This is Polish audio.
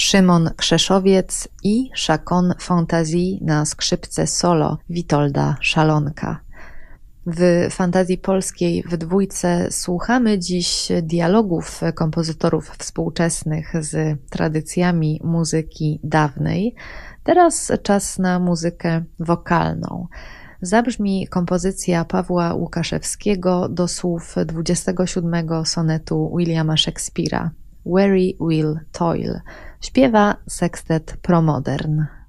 Szymon Krzeszowiec i Chacon Fantazji na skrzypce solo Witolda Szalonka. W fantazji polskiej w dwójce słuchamy dziś dialogów kompozytorów współczesnych z tradycjami muzyki dawnej. Teraz czas na muzykę wokalną. Zabrzmi kompozycja Pawła Łukaszewskiego do słów 27 sonetu Williama Shakespeare'a Weary Will Toil. Śpiewa sekstet Promodern.